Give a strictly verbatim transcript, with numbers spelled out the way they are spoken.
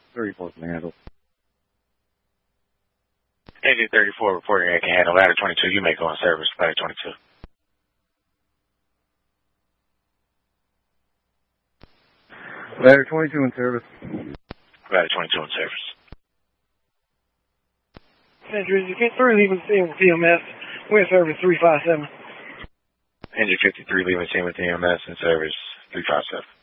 thirty-four can handle. Engine thirty-four reporting I can handle. Ladder twenty-two, you may go on service. Ladder twenty-two. Ladder twenty-two in service. Ladder twenty-two in service. Engine fifty-three leaving scene with E M S. We're in service three five seven. Engine fifty-three leaving scene with E M S in service three five seven.